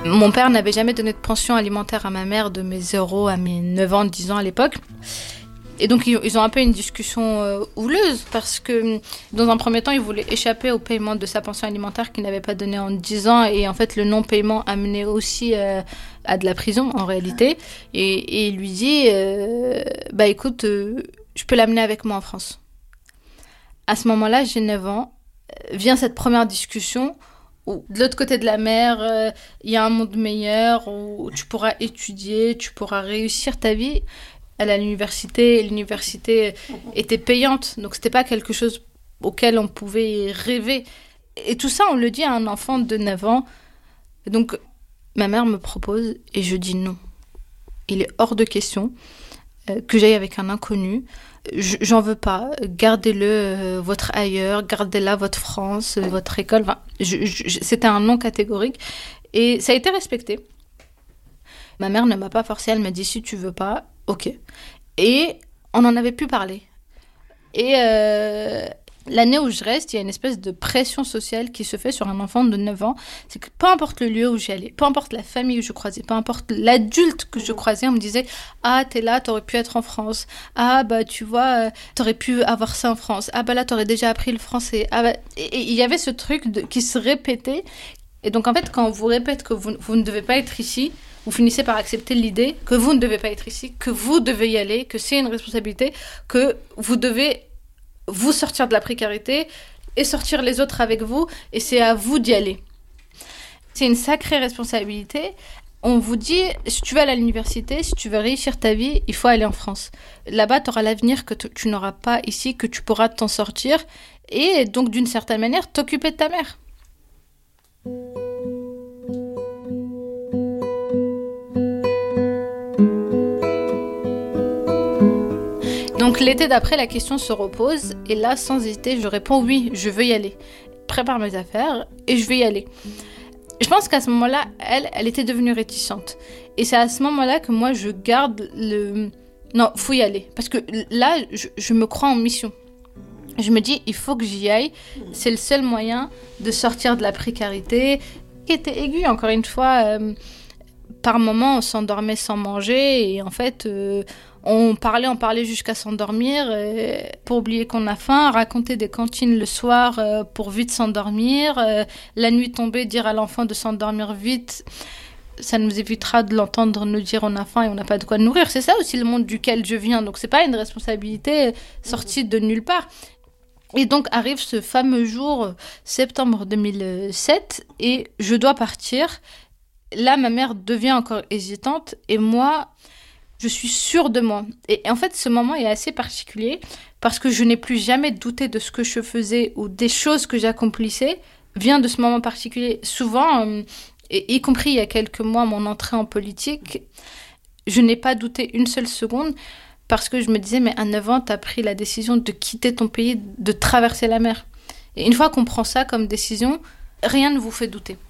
Mon père n'avait jamais donné de pension alimentaire à ma mère de mes 0 à mes 9 ans, 10 ans à l'époque. Et donc, ils ont un peu une discussion houleuse parce que, dans un premier temps, il voulait échapper au paiement de sa pension alimentaire qu'il n'avait pas donné en 10 ans. Et en fait, le non-paiement amenait aussi à de la prison, en réalité. Et il lui dit, écoute, je peux l'amener avec moi en France. À ce moment-là, j'ai 9 ans. Vient cette première discussion où, de l'autre côté de la mer, il y a un monde meilleur où tu pourras étudier, tu pourras réussir ta vie. Elle à l'université, l'université était payante, donc c'était pas quelque chose auquel on pouvait rêver. Et tout ça, on le dit à un enfant de 9 ans. Donc, ma mère me propose et je dis non. Il est hors de question que j'aille avec un inconnu. J'en veux pas. Gardez-le votre ailleurs, gardez-la votre France, votre école. Enfin, c'était un non catégorique et ça a été respecté. Ma mère ne m'a pas forcée, elle m'a dit si tu veux pas, ok. Et on en avait pu parler. Et l'année où je reste, il y a une espèce de pression sociale qui se fait sur un enfant de 9 ans. C'est que peu importe le lieu où j'allais, peu importe la famille où je croisais, peu importe l'adulte que je croisais, on me disait « Ah, t'es là, t'aurais pu être en France. Ah, bah, tu vois, t'aurais pu avoir ça en France. Ah, bah là, t'aurais déjà appris le français. Ah, bah... » Et il y avait ce truc qui se répétait. Et donc, en fait, quand on vous répète que vous ne devez pas être ici, vous finissez par accepter l'idée que vous ne devez pas être ici, que vous devez y aller, que c'est une responsabilité, que vous devez vous sortir de la précarité et sortir les autres avec vous, et c'est à vous d'y aller. C'est une sacrée responsabilité. On vous dit, si tu vas à l'université, si tu veux réussir ta vie, il faut aller en France. Là-bas, tu auras l'avenir que tu n'auras pas ici, que tu pourras t'en sortir, et donc, d'une certaine manière, t'occuper de ta mère. Donc l'été d'après, la question se repose et là, sans hésiter, je réponds oui, je veux y aller. Prépare mes affaires et je vais y aller. Je pense qu'à ce moment-là, elle était devenue réticente. Et c'est à ce moment-là que moi, je garde le... Non, faut y aller. Parce que là, je me crois en mission. Je me dis, il faut que j'y aille. C'est le seul moyen de sortir de la précarité, qui était aiguë, encore une fois. Par moments, on s'endormait sans manger et en fait... On parlait jusqu'à s'endormir pour oublier qu'on a faim, raconter des cantines le soir pour vite s'endormir, la nuit tombée, dire à l'enfant de s'endormir vite. Ça nous évitera de l'entendre nous dire on a faim et on n'a pas de quoi nourrir. C'est ça aussi le monde duquel je viens. Donc c'est pas une responsabilité sortie de nulle part. Et donc arrive ce fameux jour, septembre 2007, et je dois partir. Là, ma mère devient encore hésitante et moi... Je suis sûre de moi. Et en fait, ce moment est assez particulier parce que je n'ai plus jamais douté de ce que je faisais ou des choses que j'accomplissais vient de ce moment particulier. Souvent, et y compris il y a quelques mois, mon entrée en politique, je n'ai pas douté une seule seconde parce que je me disais, mais à 9 ans, tu as pris la décision de quitter ton pays, de traverser la mer. Et une fois qu'on prend ça comme décision, rien ne vous fait douter.